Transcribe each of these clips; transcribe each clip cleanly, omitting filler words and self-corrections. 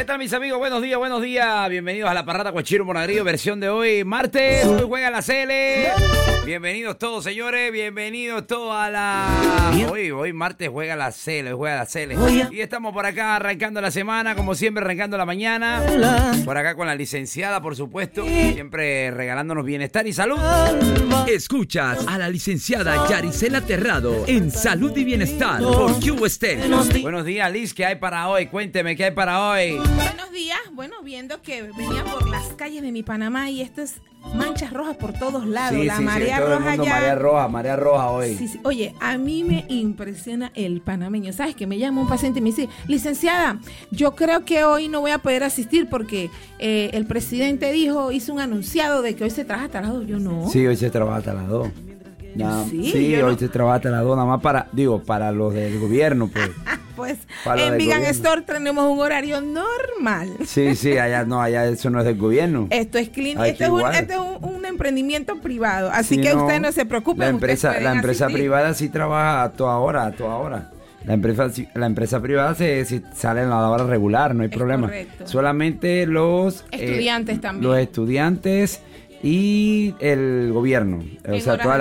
tal, mis amigos? Buenos días. Bienvenidos a la Parrata con Chino Bonagrillo, versión de hoy, martes. Hoy juega la CL. Bienvenidos todos, señores. Bienvenidos todos a la... Hoy martes juega la CL. Y estamos por acá arrancando la semana, como siempre, arrancando la mañana. Por acá con la licenciada, por supuesto. Siempre regalándonos bienestar y salud. Escuchas a la licenciada Yaricela Terrado en Salud y Bienestar por QST. Buenos días, Liz. ¿Qué hay para hoy? Cuénteme, ¿qué hay para hoy? Buenos días. Bueno, viendo que venía por las calles de mi Panamá y esto es manchas rojas por todos lados. La marea roja ya. Marea roja hoy. Sí. Oye, a mí me impresiona el panameño. ¿Sabes? Que me llama un paciente y me dice, licenciada, yo creo que hoy no voy a poder asistir porque el presidente hizo un anunciado de que hoy se trabaja hasta las 2. Yo no. Sí, hoy se trabaja hasta las 2. Hoy se trabaja hasta las 2, nada más para los del gobierno, pues. Pues en Vegan Store tenemos un horario normal. Sí, allá eso no es del gobierno. Esto es clínica, esto es un emprendimiento privado, así que usted no se preocupe. La empresa privada sí trabaja a toda hora. La empresa privada se sale en la hora regular, no hay problema. Correcto. Solamente los estudiantes también. Los estudiantes y el gobierno, o sea, todas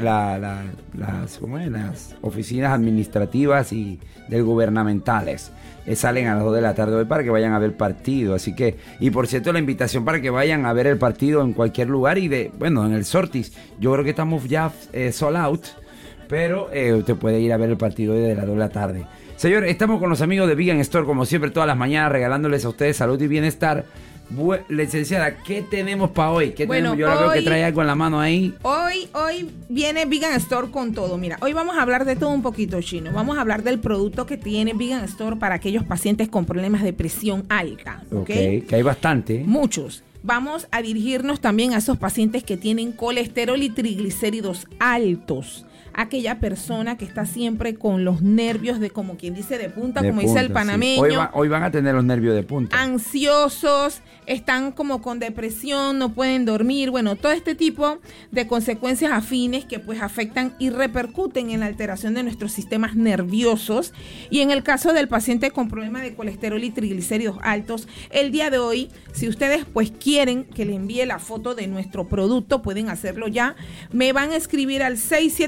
las oficinas administrativas y del gubernamentales salen a las 2 de la tarde hoy para que vayan a ver partido. Así que, y por cierto, la invitación para que vayan a ver el partido en cualquier lugar y en el Sortis, yo creo que estamos ya sold out, pero usted puede ir a ver el partido de las 2 de la tarde. Señor, estamos con los amigos de Vegan Store, como siempre, todas las mañanas, regalándoles a ustedes salud y bienestar. Licenciada, ¿qué tenemos para hoy? Yo la veo que trae algo en la mano ahí. Hoy viene Vegan Store con todo. Mira, hoy vamos a hablar de todo un poquito, Chino. Vamos a hablar del producto que tiene Vegan Store para aquellos pacientes con problemas de presión alta. ¿Ok? Que hay bastante. Muchos. Vamos a dirigirnos también a esos pacientes que tienen colesterol y triglicéridos altos. Aquella persona que está siempre con los nervios de, como quien dice, de punta, como dice el panameño. Sí. Hoy van a tener los nervios de punta. Ansiosos, están como con depresión, no pueden dormir. Bueno, todo este tipo de consecuencias afines que pues afectan y repercuten en la alteración de nuestros sistemas nerviosos. Y en el caso del paciente con problemas de colesterol y triglicéridos altos, el día de hoy, si ustedes pues quieren que le envíe la foto de nuestro producto, pueden hacerlo ya. Me van a escribir al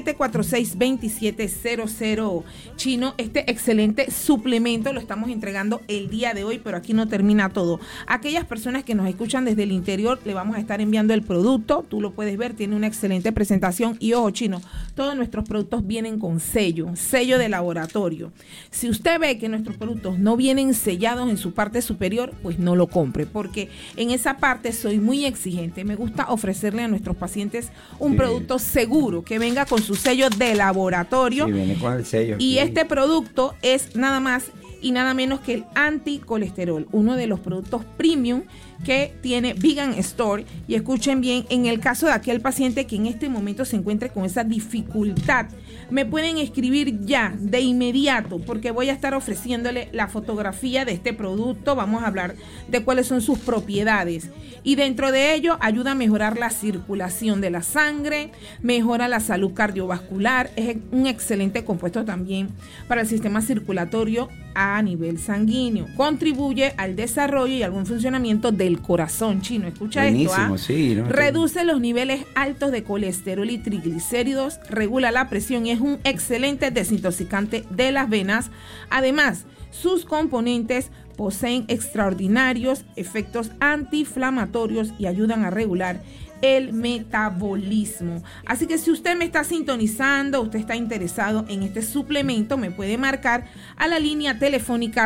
674-62700, Chino. Este excelente suplemento lo estamos entregando el día de hoy, pero aquí no termina todo. Aquellas personas que nos escuchan desde el interior, le vamos a estar enviando el producto. Tú lo puedes ver, tiene una excelente presentación. Y ojo, Chino, todos nuestros productos vienen con sello de laboratorio. Si usted ve que nuestros productos no vienen sellados en su parte superior, pues no lo compre, porque en esa parte soy muy exigente. Me gusta ofrecerle a nuestros pacientes un producto seguro, que venga con su sello de laboratorio. Sí, viene con el sello. Y este producto es nada más y nada menos que el anticolesterol, uno de los productos premium que tiene Vegan Store. Y escuchen bien, en el caso de aquel paciente que en este momento se encuentre con esa dificultad, me pueden escribir ya, de inmediato, porque voy a estar ofreciéndole la fotografía de este producto. Vamos a hablar de cuáles son sus propiedades. Y dentro de ello, ayuda a mejorar la circulación de la sangre, mejora la salud cardiovascular, es un excelente compuesto también para el sistema circulatorio a nivel sanguíneo. Contribuye al desarrollo y al buen funcionamiento del corazón, Chino. Escucha. Buenísimo, esto. Sí, ¿no? Reduce los niveles altos de colesterol y triglicéridos, regula la presión y es un excelente desintoxicante de las venas. Además, sus componentes poseen extraordinarios efectos antiinflamatorios y ayudan a regular el metabolismo. Así que si usted me está sintonizando, usted está interesado en este suplemento, me puede marcar a la línea telefónica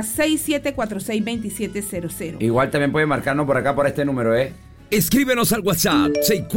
6746-2700. Igual también puede marcarnos por acá por este número, Escríbenos al WhatsApp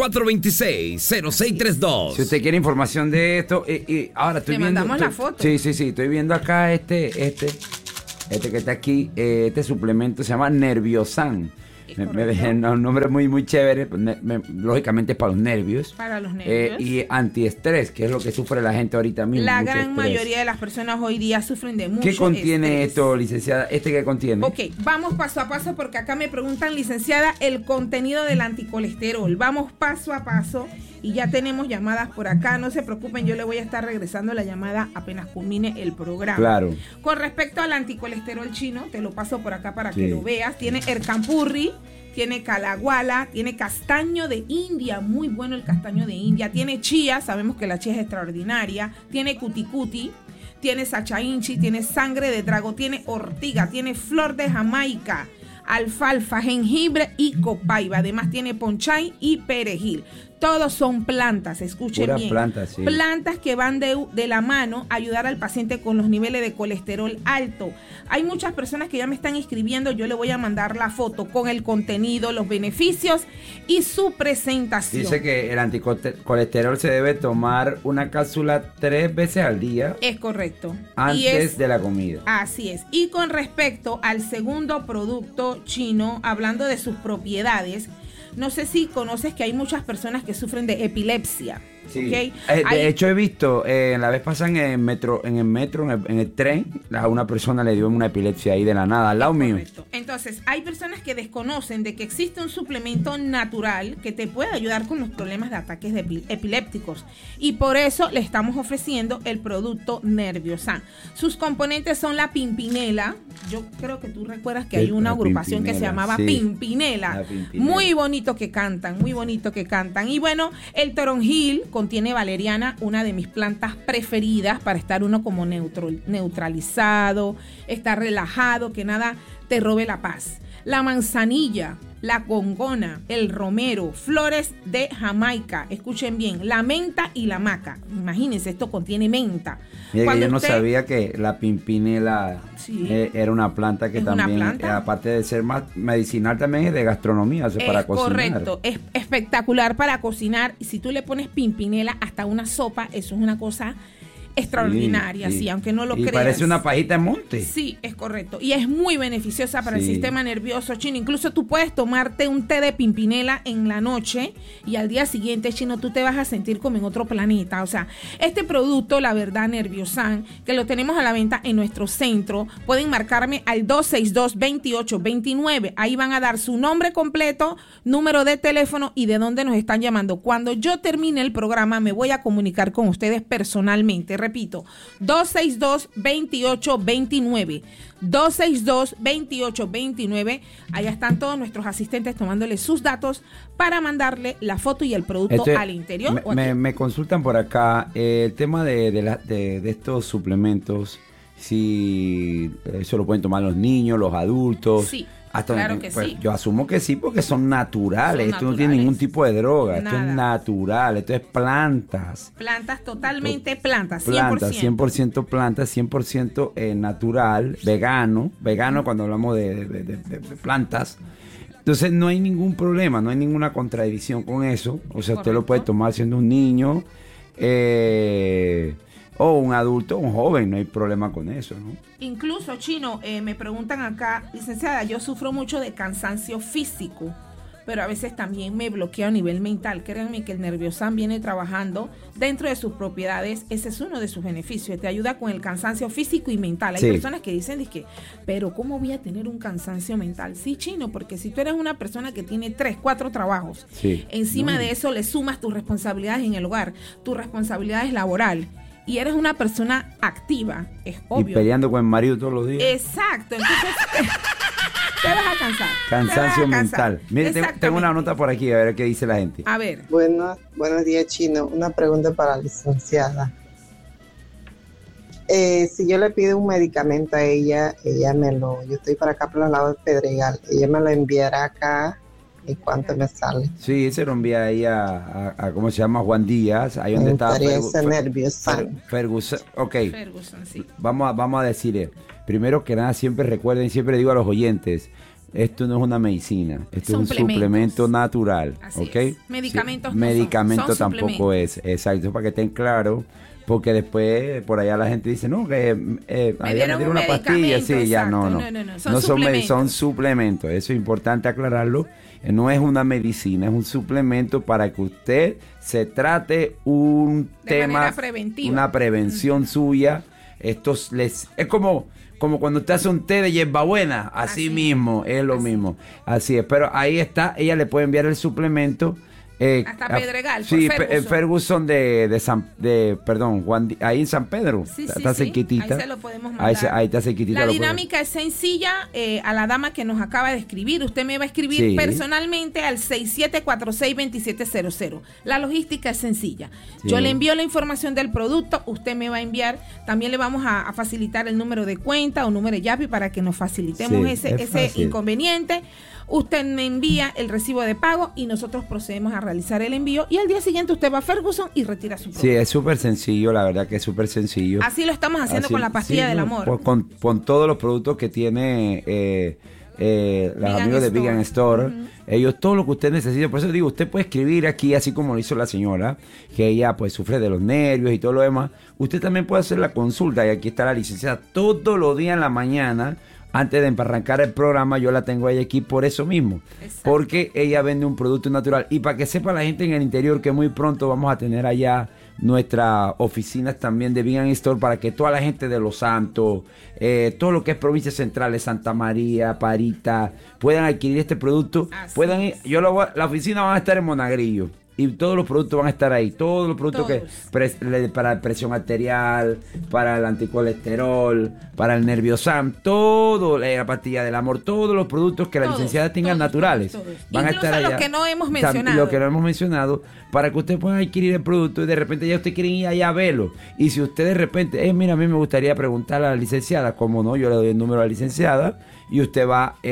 6426-0632. Si usted quiere información de esto, ahora estoy viendo. Mandamos la foto. Sí, estoy viendo acá este que está aquí, este suplemento se llama Nerviosan. Me dejan un nombre muy, muy chévere. Lógicamente es para los nervios. Para los nervios. Y antiestrés, que es lo que sufre la gente ahorita mismo. La gran mayoría de las personas hoy día sufren de mucho estrés. ¿Qué contiene estrés? esto, licenciada? ¿Qué contiene? Ok, vamos paso a paso porque acá me preguntan, licenciada, el contenido del anticolesterol. Vamos paso a paso. Y ya tenemos llamadas por acá, no se preocupen, yo le voy a estar regresando la llamada apenas culmine el programa. Claro. Con respecto al anticolesterol chino, te lo paso por acá para que lo veas. Tiene ercampurri, tiene calaguala, tiene castaño de India, muy bueno el castaño de India, tiene chía, sabemos que la chía es extraordinaria, tiene cuticuti, tiene sachainchi, tiene sangre de drago, tiene ortiga, tiene flor de Jamaica, alfalfa, jengibre y copaiba. Además tiene ponchay y perejil. Todos son plantas, escuchen Puras bien. plantas, sí. Plantas que van de la mano a ayudar al paciente con los niveles de colesterol alto. Hay muchas personas que ya me están escribiendo, yo le voy a mandar la foto con el contenido, los beneficios y su presentación. Dice que el anticolesterol se debe tomar una cápsula 3 veces al día. Es correcto. Antes de la comida. Así es. Y con respecto al segundo producto chino, hablando de sus propiedades, no sé si conoces que hay muchas personas que sufren de epilepsia. Sí. ¿Okay? De hecho he visto la vez pasada en el tren, a una persona le dio una epilepsia ahí de la nada, al lado mío. Correcto. Entonces, hay personas que desconocen de que existe un suplemento natural que te puede ayudar con los problemas de ataques epilépticos. Y por eso le estamos ofreciendo el producto Nerviosan. Sus componentes son la pimpinela. Yo creo que tú recuerdas que hay una agrupación que se llamaba Pimpinela. Muy bonito que cantan, muy bonito que cantan. Y bueno, el toronjil contiene valeriana, una de mis plantas preferidas para estar uno como neutralizado, estar relajado, que nada te robe la paz. La manzanilla, la congona, el romero, flores de Jamaica, escuchen bien, la menta y la maca. Imagínense, esto contiene menta. Mira, que yo no sabía que la pimpinela era una planta que también, aparte de ser más medicinal, también es de gastronomía, o sea, para cocinar. Correcto, es espectacular para cocinar. Y si tú le pones pimpinela hasta una sopa, eso es una cosa extraordinaria, sí, aunque no lo creas. Y parece una pajita de monte. Sí, es correcto. Y es muy beneficiosa para el sistema nervioso, chino. Incluso tú puedes tomarte un té de pimpinela en la noche y al día siguiente, chino, tú te vas a sentir como en otro planeta. O sea, este producto, la verdad, Nerviosan, que lo tenemos a la venta en nuestro centro, pueden marcarme al 262-2829. Ahí van a dar su nombre completo, número de teléfono y de dónde nos están llamando. Cuando yo termine el programa, me voy a comunicar con ustedes personalmente. Repito, 262-2829. 262-2829. Allá están todos nuestros asistentes tomándole sus datos para mandarle la foto y el producto al interior. Me consultan por acá el tema de estos suplementos, si eso lo pueden tomar los niños, los adultos. Sí. Claro que sí. Yo asumo que sí, porque son naturales. Esto no tiene ningún tipo de droga. Nada. Esto es natural. Esto es plantas. Plantas, totalmente plantas. 100%. Plantas, 100% plantas, 100% natural, vegano. Vegano cuando hablamos de plantas. Entonces no hay ningún problema, no hay ninguna contradicción con eso. O sea, usted lo puede tomar siendo un niño o un adulto, un joven, no hay problema con eso, ¿no? Incluso, Chino, me preguntan acá, licenciada, yo sufro mucho de cansancio físico, pero a veces también me bloqueo a nivel mental. Créanme que el Nerviosan viene trabajando dentro de sus propiedades. Ese es uno de sus beneficios, te ayuda con el cansancio físico y mental. Hay personas que dicen, pero ¿cómo voy a tener un cansancio mental? Sí, Chino, porque si tú eres una persona que tiene 3, 4 trabajos, encima de eso le sumas tus responsabilidades en el hogar, tus responsabilidades laborales, y eres una persona activa, es obvio. Y peleando con el marido todos los días. Exacto, entonces te vas a cansar. Cansancio mental. Mire, tengo una nota por aquí, a ver qué dice la gente. A ver. Buenos días, Chino. Una pregunta para la licenciada. Si yo le pido un medicamento a ella yo estoy para acá por los lados de Pedregal, ella me lo enviará acá. ¿Y cuánto me sale? Sí, se lo envía ahí a ¿cómo se llama? Juan Díaz, ahí donde está Ferguson. Ok. Ferguson, sí. Vamos a decirle, primero que nada, siempre recuerden, siempre digo a los oyentes, esto no es una medicina, esto es un suplemento natural. Así ¿ok? Es. Medicamentos no Medicamento son tampoco es, exacto, para que estén claros. Porque después por allá la gente dice, no, que me dieron una pastilla, sí, ya no. Son suplementos, eso es importante aclararlo. No es una medicina, es un suplemento para que usted se trate un tema, una prevención suya. Es como cuando usted hace un té de hierbabuena, así mismo, es lo mismo. Así es, pero ahí está, ella le puede enviar el suplemento Hasta Pedregal, sí, Ferguson. Juan, ahí en San Pedro. Está cerquitita. Ahí se lo podemos mandar. Ahí está cerquitita. La dinámica es sencilla. A la dama que nos acaba de escribir, usted me va a escribir personalmente al 6746-2700. La logística es sencilla. Yo le envío la información del producto, usted me va a enviar, también le vamos a facilitar el número de cuenta o número de Yapi para que nos facilitemos ese inconveniente. Usted me envía el recibo de pago y nosotros procedemos a realizar el envío y al día siguiente usted va a Ferguson y retira su producto. Sí, es súper sencillo, la verdad que es súper sencillo. Así lo estamos haciendo con la pastilla del amor. Con todos los productos que tiene los amigos de Vegan Store, ellos todo lo que usted necesita. Por eso digo, usted puede escribir aquí, así como lo hizo la señora, que ella pues sufre de los nervios y todo lo demás. Usted también puede hacer la consulta y aquí está la licenciada todos los días en la mañana. Antes de arrancar el programa, yo la tengo a ella aquí por eso mismo. Exacto. Porque ella vende un producto natural. Y para que sepa la gente en el interior que muy pronto vamos a tener allá nuestras oficinas también de Vegan Store para que toda la gente de Los Santos, todo lo que es provincias centrales, Santa María, Parita, puedan adquirir este producto. Puedan ir, la oficina va a estar en Monagrillo. Y todos los productos van a estar ahí. Todos los productos para la presión arterial, para el anticolesterol, para el Nerviosan, todo, la pastilla del amor, todos los productos que la licenciada tenga naturales. Van a estar allá. Los que no hemos mencionado. Los que no hemos mencionado, para que usted pueda adquirir el producto y de repente ya usted quiere ir allá a verlo. Y si usted de repente, mira, a mí me gustaría preguntarle a la licenciada, ¿cómo no? Yo le doy el número a la licenciada. Y usted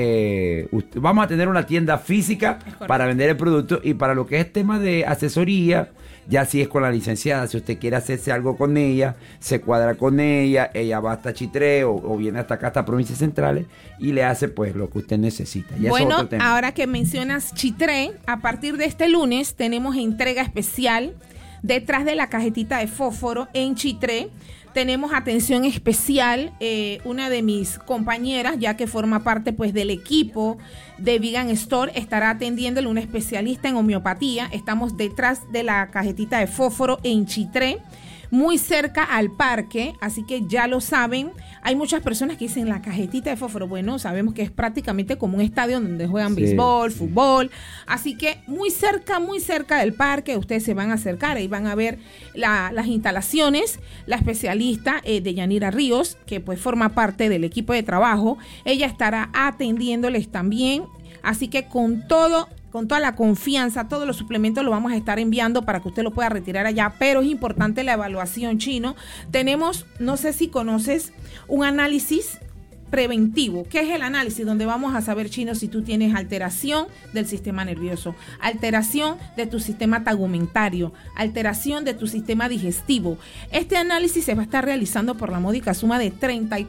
vamos a tener una tienda física para vender el producto y para lo que es tema de asesoría, ya si es con la licenciada, si usted quiere hacerse algo con ella, se cuadra con ella va hasta Chitré o viene hasta acá, hasta provincias centrales y le hace pues lo que usted necesita. Ya bueno, ahora que mencionas Chitré, a partir de este lunes tenemos entrega especial detrás de la cajetita de fósforo en Chitré. Tenemos atención especial, una de mis compañeras, ya que forma parte pues del equipo de Vegan Store, estará atendiéndole una especialista en homeopatía. Estamos detrás de la cajetita de fósforo en Chitré, muy cerca al parque, así que ya lo saben. Hay muchas personas que dicen la cajetita de fósforo. Bueno, sabemos que es prácticamente como un estadio donde juegan béisbol, fútbol, así que muy cerca del parque. Ustedes se van a acercar y van a ver las instalaciones. La especialista de Yanira Ríos, que pues forma parte del equipo de trabajo, ella estará atendiéndoles también, así que con toda la confianza, todos los suplementos los vamos a estar enviando para que usted lo pueda retirar allá, pero es importante la evaluación, Chino. Tenemos, no sé si conoces, un análisis preventivo. ¿Qué es el análisis? Donde vamos a saber, Chino, si tú tienes alteración del sistema nervioso, alteración de tu sistema tegumentario, alteración de tu sistema digestivo. Este análisis se va a estar realizando por la módica suma de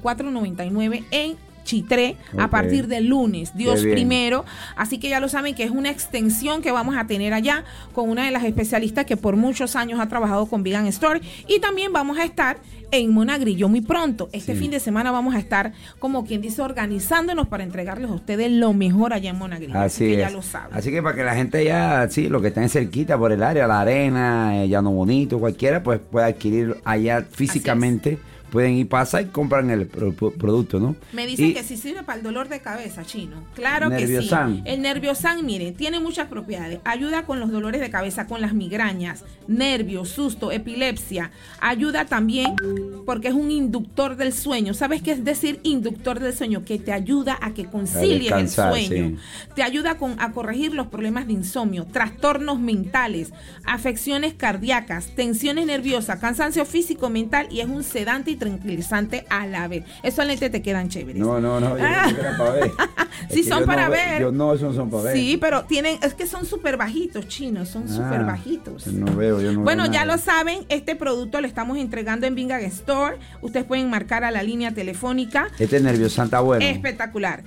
$34.99 en Chitré, a partir del lunes, Dios primero. Así que ya lo saben que es una extensión que vamos a tener allá con una de las especialistas que por muchos años ha trabajado con Vegan Store, y también vamos a estar en Monagrillo muy pronto. Este fin de semana vamos a estar, como quien dice, organizándonos para entregarles a ustedes lo mejor allá en Monagrillo. Así que ya lo saben. Así que para que la gente ya, lo que estén cerquita por el área, La Arena, Llano Bonito, cualquiera, pues pueda adquirir allá físicamente. Pueden ir, pasar y compran el producto, ¿no? Me dicen que sí sirve para el dolor de cabeza, Chino. Claro que sí. El Nerviosan, mire, tiene muchas propiedades. Ayuda con los dolores de cabeza, con las migrañas, nervios, susto, epilepsia. Ayuda también porque es un inductor del sueño. ¿Sabes qué es decir inductor del sueño? Que te ayuda a que concilies el sueño. Sí. Te ayuda a corregir los problemas de insomnio, trastornos mentales, afecciones cardíacas, tensiones nerviosas, cansancio físico, mental, y es un sedante y tranquilizante a la vez. Esos lentes te quedan chéveres. No, yo era para ver. Sí, son para ver. Esos no son para ver. Sí, pero es que son súper bajitos, Chinos, son súper bajitos. No veo, yo no Bueno, veo ya nada. lo saben, este producto lo estamos entregando en Vegan Store. Ustedes pueden marcar a la línea telefónica. Este Nerviosan está bueno. Espectacular.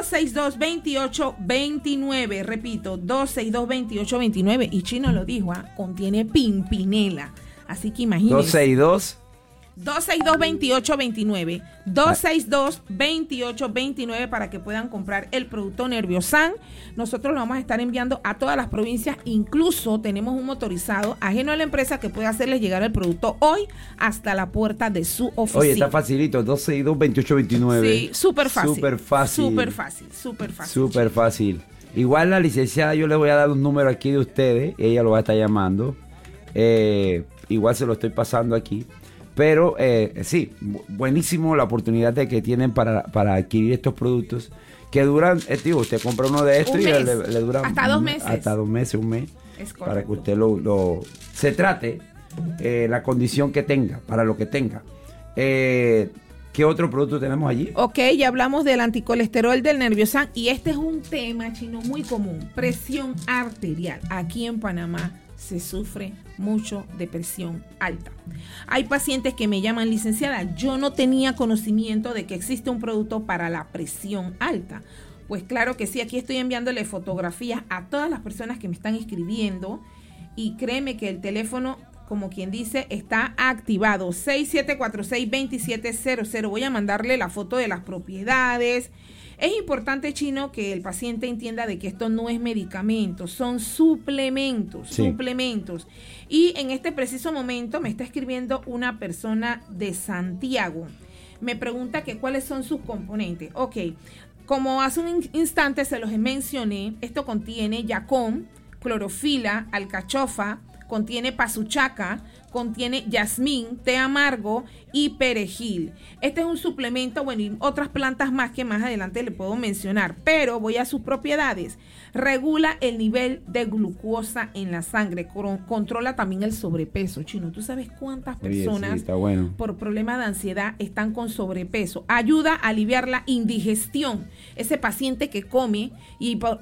262-2829. Repito, 262-2829. Y Chino lo dijo, contiene pimpinela. Así que imagínense. 262-2829. 262-2829 para que puedan comprar el producto Nerviosan. Nosotros lo vamos a estar enviando a todas las provincias. Incluso tenemos un motorizado ajeno a la empresa que puede hacerles llegar el producto hoy hasta la puerta de su oficina. Oye, está facilito. 262-2829. Sí, súper fácil. Súper fácil. Súper fácil. Súper fácil. Súper fácil. Igual la licenciada, yo le voy a dar un número aquí de ustedes, ella lo va a estar llamando. Igual se lo estoy pasando aquí. Pero sí, buenísimo la oportunidad de que tienen para adquirir estos productos que duran, usted compra uno de estos y le dura hasta 2 meses. Hasta 2 meses, un mes. Es correcto. Para que usted se trate la condición que tenga, para lo que tenga. ¿Qué otro producto tenemos allí? Ok, ya hablamos del anticolesterol del Nerviosan y este es un tema, Chino, muy común. Presión arterial. Aquí en Panamá se sufre mucho de presión alta. Hay pacientes que me llaman, licenciada, yo no tenía conocimiento de que existe un producto para la presión alta. Pues claro que sí, aquí estoy enviándole fotografías a todas las personas que me están escribiendo y créeme que el teléfono, como quien dice, está activado, 6746-2700. Voy a mandarle la foto de las propiedades. Es importante, Chino, que el paciente entienda de que esto no es medicamento, son suplementos, suplementos. Y en este preciso momento me está escribiendo una persona de Santiago. Me pregunta que cuáles son sus componentes. Ok, como hace un instante se los mencioné, esto contiene yacón, clorofila, alcachofa, contiene pasuchaca, contiene jazmín, té amargo y perejil. Este es un suplemento, bueno, y otras plantas más que más adelante le puedo mencionar, pero voy a sus propiedades. Regula el nivel de glucosa en la sangre, controla también el sobrepeso. Chino, ¿tú sabes cuántas personas por problema de ansiedad están con sobrepeso? Ayuda a aliviar la indigestión. Ese paciente que come y por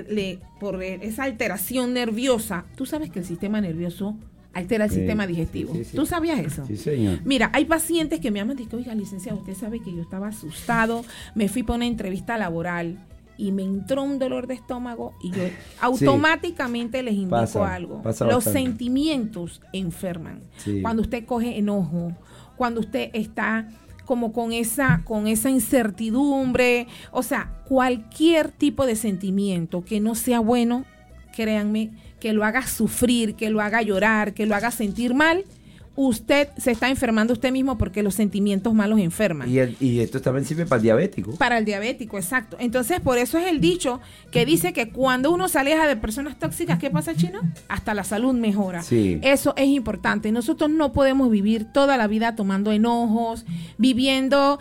esa alteración nerviosa, tú sabes que el sistema nervioso altera el sistema digestivo. Sí. ¿Tú sabías eso? Sí, señor. Mira, hay pacientes que me llaman y dicen, oiga, licenciada, usted sabe que yo estaba asustado, me fui para una entrevista laboral y me entró un dolor de estómago y yo automáticamente les indico algo. Los sentimientos enferman. Sí. Cuando usted coge enojo, cuando usted está como con esa incertidumbre, o sea, cualquier tipo de sentimiento que no sea bueno, créanme, que lo haga sufrir, que lo haga llorar, que lo haga sentir mal, usted se está enfermando usted mismo porque los sentimientos malos enferman. Y esto también sirve para el diabético. Para el diabético, exacto. Entonces, por eso es el dicho que dice que cuando uno se aleja de personas tóxicas, ¿qué pasa, Chino? Hasta la salud mejora. Sí. Eso es importante. Nosotros no podemos vivir toda la vida tomando enojos, viviendo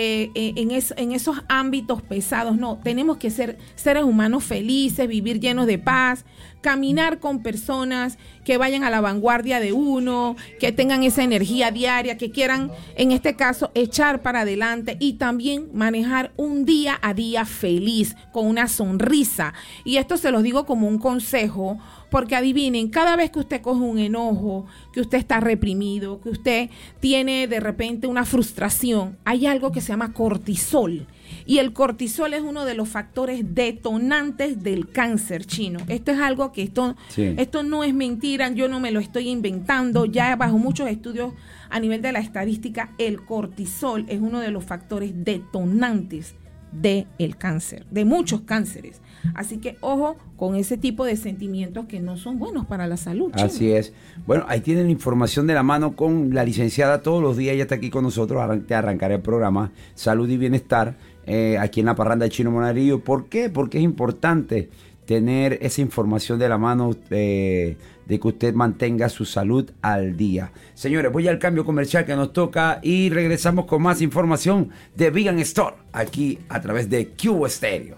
en esos ámbitos pesados. No, tenemos que ser seres humanos felices, vivir llenos de paz, caminar con personas que vayan a la vanguardia de uno, que tengan esa energía diaria, que quieran, en este caso, echar para adelante y también manejar un día a día feliz, con una sonrisa. Y esto se los digo como un consejo, porque adivinen, cada vez que usted coge un enojo, que usted está reprimido, que usted tiene de repente una frustración, hay algo que se llama cortisol. Y el cortisol es uno de los factores detonantes del cáncer, Chino. Esto es algo que esto no es mentira, yo no me lo estoy inventando. Ya bajo muchos estudios a nivel de la estadística, el cortisol es uno de los factores detonantes del cáncer, de muchos cánceres. Así que ojo con ese tipo de sentimientos que no son buenos para la salud, Chino. Así es. Bueno, ahí tienen información de la mano con la licenciada todos los días. Ella está aquí con nosotros. Te arrancaré el programa Salud y Bienestar aquí en la parranda de Chino Monarillo. ¿Por qué? Porque es importante tener esa información de la mano de que usted mantenga su salud al día. Señores, voy al cambio comercial que nos toca y regresamos con más información de Vegan Store aquí a través de Q Stereo.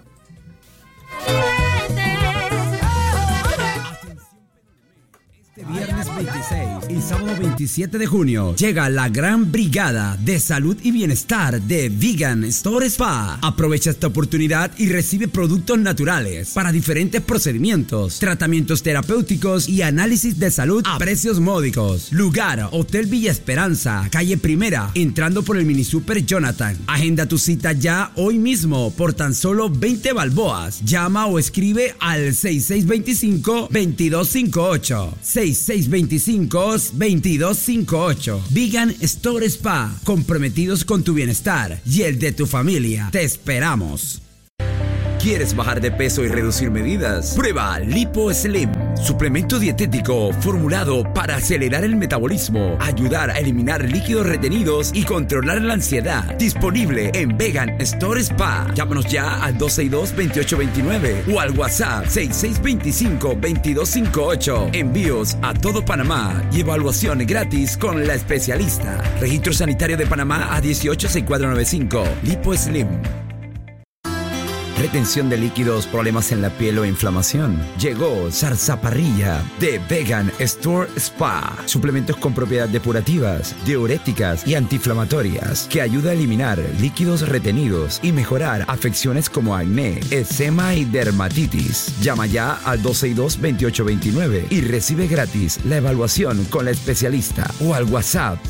Viernes 26 y sábado 27 de junio llega la gran brigada de salud y bienestar de Vegan Store Spa. Aprovecha esta oportunidad y recibe productos naturales para diferentes procedimientos, tratamientos terapéuticos y análisis de salud a precios módicos. Lugar: Hotel Villa Esperanza, calle Primera, entrando por el Mini Super Jonathan. Agenda tu cita ya hoy mismo por tan solo 20 balboas. Llama o escribe al 6625-2258. 6625-2258. Vegan Store Spa, comprometidos con tu bienestar y el de tu familia. Te esperamos. ¿Quieres bajar de peso y reducir medidas? Prueba Lipo Slim, suplemento dietético formulado para acelerar el metabolismo, ayudar a eliminar líquidos retenidos y controlar la ansiedad. Disponible en Vegan Store Spa. Llámanos ya al 262-2829 o al WhatsApp 6625-2258. Envíos a todo Panamá y evaluación gratis con la especialista. Registro Sanitario de Panamá a 186495. Lipo Slim. Retención de líquidos, problemas en la piel o inflamación. Llegó Zarzaparrilla de Vegan Store Spa. Suplementos con propiedades depurativas, diuréticas y antiinflamatorias que ayuda a eliminar líquidos retenidos y mejorar afecciones como acné, eczema y dermatitis. Llama ya al 262-2829 y recibe gratis la evaluación con la especialista o al WhatsApp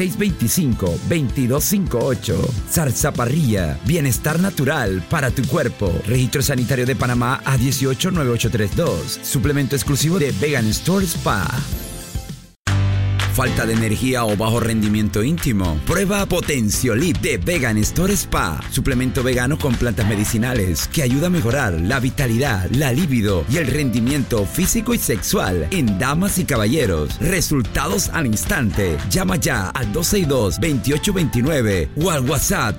6625-2258. Zarzaparrilla, bienestar natural para tu cuerpo. Registro Sanitario de Panamá a 189832. Suplemento exclusivo de Vegan Store Spa. ¿Falta de energía o bajo rendimiento íntimo? Prueba Potenciolip de Vegan Store Spa. Suplemento vegano con plantas medicinales que ayuda a mejorar la vitalidad, la libido y el rendimiento físico y sexual en damas y caballeros. Resultados al instante. Llama ya al 262-2829 o al WhatsApp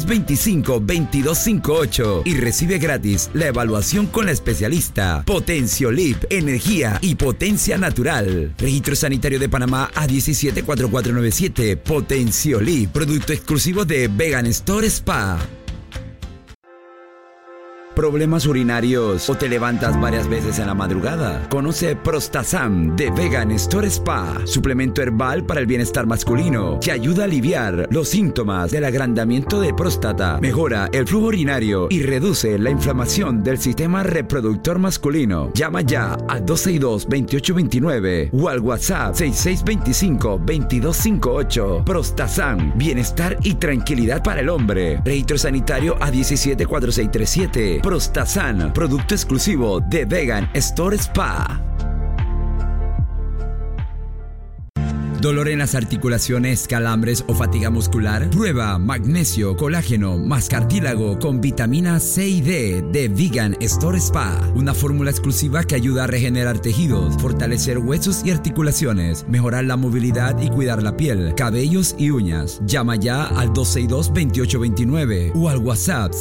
6625-2258 y recibe gratis la evaluación con la especialista. Potenciolip, energía y potencia natural. Registro Sanitario de Panamá a 174497. Potenciolip, producto exclusivo de Vegan Store Spa. ¿Problemas urinarios o te levantas varias veces en la madrugada? Conoce Prostazam de Vegan Store Spa, suplemento herbal para el bienestar masculino que ayuda a aliviar los síntomas del agrandamiento de próstata, mejora el flujo urinario y reduce la inflamación del sistema reproductor masculino. Llama ya al 262-2829 o al WhatsApp 6625-2258. Prostazam, bienestar y tranquilidad para el hombre. Registro sanitario a 174637. Prostazam, producto exclusivo de Vegan Store Spa. ¿Dolor en las articulaciones, calambres o fatiga muscular? Prueba magnesio, colágeno más cartílago con vitamina C y D de Vegan Store Spa. Una fórmula exclusiva que ayuda a regenerar tejidos, fortalecer huesos y articulaciones, mejorar la movilidad y cuidar la piel, cabellos y uñas. Llama ya al 262-2829 o al WhatsApp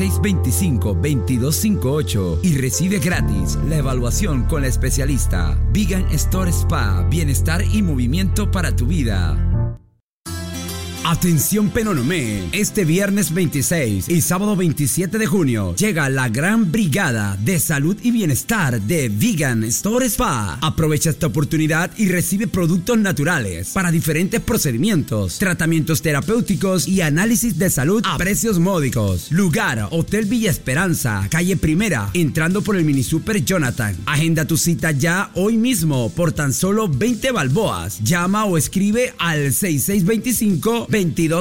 6625-2258 y recibe gratis la evaluación con la especialista. Vegan Store Spa, bienestar y movimiento para tu vida. Atención Penonomé, este viernes 26 y sábado 27 de junio llega la gran brigada de salud y bienestar de Vegan Store Spa. Aprovecha esta oportunidad y recibe productos naturales para diferentes procedimientos, tratamientos terapéuticos y análisis de salud a precios módicos. Lugar, Hotel Villa Esperanza, calle Primera, entrando por el Mini Super Jonathan. Agenda tu cita ya hoy mismo por tan solo 20 balboas. Llama o escribe al 6625-2258.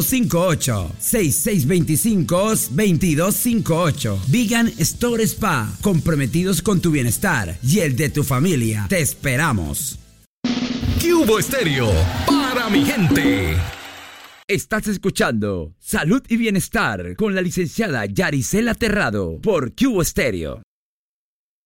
6625-2258. Vegan Store Spa, comprometidos con tu bienestar y el de tu familia. Te esperamos. Cubo Estéreo, para mi gente. Estás escuchando Salud y Bienestar con la licenciada Yaricela Terrado por Cubo Estéreo.